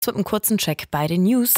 Mit einem kurzen Check bei den News.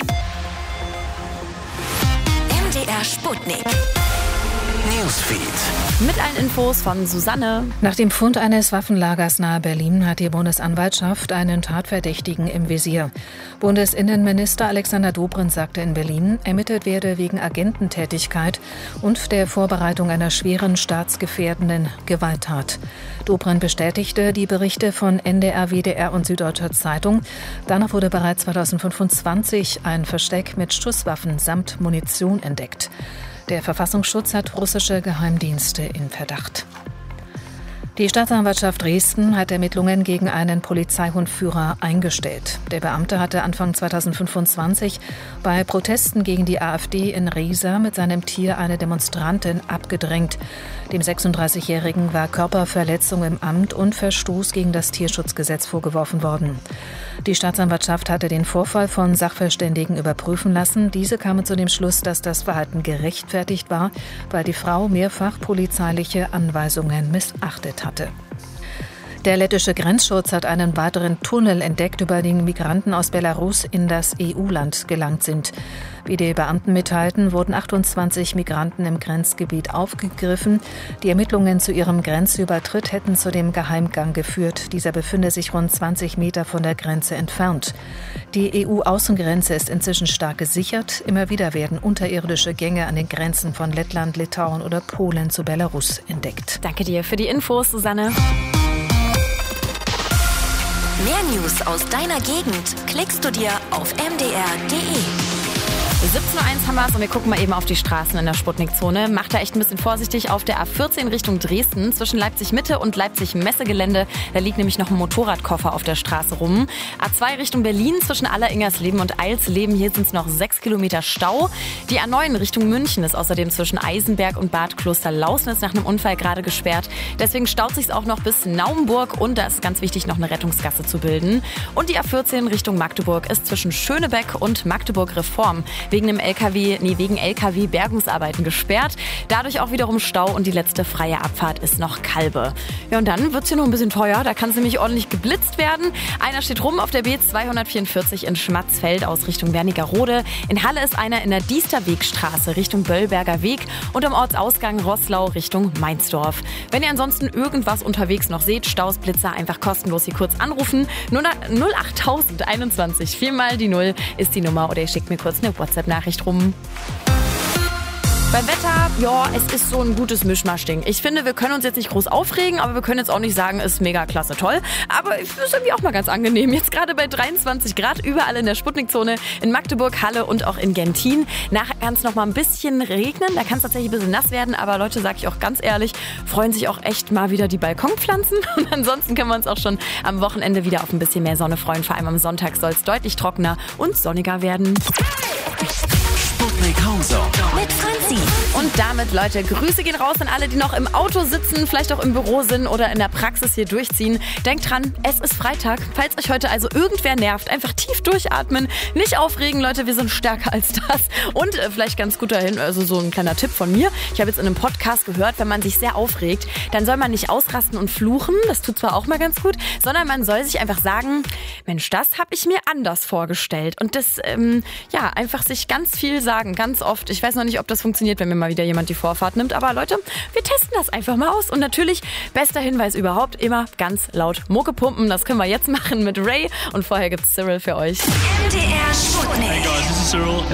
MDR Sputnik. Newsfeed. Mit allen Infos von Susanne. Nach dem Fund eines Waffenlagers nahe Berlin hat die Bundesanwaltschaft einen Tatverdächtigen im Visier. Bundesinnenminister Alexander Dobrindt sagte in Berlin, ermittelt werde wegen Agententätigkeit und der Vorbereitung einer schweren staatsgefährdenden Gewalttat. Dobrindt bestätigte die Berichte von NDR, WDR und Süddeutscher Zeitung. Danach wurde bereits 2025 ein Versteck mit Schusswaffen samt Munition entdeckt. Der Verfassungsschutz hat russische Geheimdienste in Verdacht. Die Staatsanwaltschaft Dresden hat Ermittlungen gegen einen Polizeihundführer eingestellt. Der Beamte hatte Anfang 2025 bei Protesten gegen die AfD in Riesa mit seinem Tier eine Demonstrantin abgedrängt. Dem 36-Jährigen war Körperverletzung im Amt und Verstoß gegen das Tierschutzgesetz vorgeworfen worden. Die Staatsanwaltschaft hatte den Vorfall von Sachverständigen überprüfen lassen. Diese kamen zu dem Schluss, dass das Verhalten gerechtfertigt war, weil die Frau mehrfach polizeiliche Anweisungen missachtet hatte. Der lettische Grenzschutz hat einen weiteren Tunnel entdeckt, über den Migranten aus Belarus in das EU-Land gelangt sind. Wie die Beamten mitteilten, wurden 28 Migranten im Grenzgebiet aufgegriffen. Die Ermittlungen zu ihrem Grenzübertritt hätten zu dem Geheimgang geführt. Dieser befinde sich rund 20 Meter von der Grenze entfernt. Die EU-Außengrenze ist inzwischen stark gesichert. Immer wieder werden unterirdische Gänge an den Grenzen von Lettland, Litauen oder Polen zu Belarus entdeckt. Danke dir für die Infos, Susanne. Mehr News aus deiner Gegend klickst du dir auf mdr.de. 17:01 Uhr haben wir es und wir gucken mal eben auf die Straßen in der Sputnik-Zone. Macht da echt ein bisschen vorsichtig auf der A14 Richtung Dresden zwischen Leipzig-Mitte und Leipzig-Messegelände. Da liegt nämlich noch ein Motorradkoffer auf der Straße rum. A2 Richtung Berlin zwischen Alleringersleben und Eilsleben. Hier sind es noch 6 Kilometer Stau. Die A9 Richtung München ist außerdem zwischen Eisenberg und Bad Klosterlausnitz nach einem Unfall gerade gesperrt. Deswegen staut sich auch noch bis Naumburg und da ist ganz wichtig, noch eine Rettungsgasse zu bilden. Und die A14 Richtung Magdeburg ist zwischen Schönebeck und Magdeburg-Reform wegen LKW-Bergungsarbeiten gesperrt. Dadurch auch wiederum Stau und die letzte freie Abfahrt ist noch Kalbe. Ja, und dann wird's hier noch ein bisschen teuer. Da kann es nämlich ordentlich geblitzt werden. Einer steht rum auf der B244 in Schmatzfeld aus Richtung Wernigerode. In Halle ist einer in der Diesterwegstraße Richtung Böllberger Weg und am Ortsausgang Roßlau Richtung Mainzdorf. Wenn ihr ansonsten irgendwas unterwegs noch seht, Staus, Blitzer, einfach kostenlos hier kurz anrufen. 08021 4 die 0 ist die Nummer oder ihr schickt mir kurz eine WhatsApp-Nachricht rum. Beim Wetter, ja, es ist so ein gutes Mischmaschding. Ich finde, wir können uns jetzt nicht groß aufregen, aber wir können jetzt auch nicht sagen, ist mega klasse toll. Aber es ist irgendwie auch mal ganz angenehm. Jetzt gerade bei 23 Grad überall in der Sputnik-Zone, in Magdeburg, Halle und auch in Gentin. Nachher kann es noch mal ein bisschen regnen, da kann es tatsächlich ein bisschen nass werden. Aber Leute, sage ich auch ganz ehrlich, freuen sich auch echt mal wieder die Balkonpflanzen. Und ansonsten können wir uns auch schon am Wochenende wieder auf ein bisschen mehr Sonne freuen. Vor allem am Sonntag soll es deutlich trockener und sonniger werden. Sputnik Hauser mit Franzi. Und damit, Leute, Grüße gehen raus an alle, die noch im Auto sitzen, vielleicht auch im Büro sind oder in der Praxis hier durchziehen. Denkt dran, es ist Freitag. Falls euch heute also irgendwer nervt, einfach tief durchatmen, nicht aufregen, Leute, wir sind stärker als das. Und vielleicht ganz gut dahin, also so ein kleiner Tipp von mir. Ich habe jetzt in einem Podcast gehört, wenn man sich sehr aufregt, dann soll man nicht ausrasten und fluchen, das tut zwar auch mal ganz gut, sondern man soll sich einfach sagen, Mensch, das habe ich mir anders vorgestellt. Und das, einfach sich ganz viel sagen, ganz oft. Ich weiß noch nicht, ob das funktioniert, wenn mir mal wieder jemand die Vorfahrt nimmt. Aber Leute, wir testen das einfach mal aus. Und natürlich, bester Hinweis überhaupt, immer ganz laut Mucke pumpen. Das können wir jetzt machen mit Ray. Und vorher gibt's Cyril für euch. MDR Sputnik. Hey guys, this is Cyril.